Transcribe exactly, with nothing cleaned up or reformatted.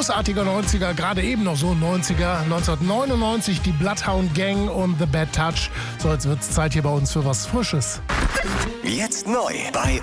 großartiger neunziger, gerade eben noch so ein neunziger. neunzehnhundertneunundneunzig die Bloodhound Gang und The Bad Touch. So, jetzt wird's Zeit hier bei uns für was Frisches. Jetzt neu bei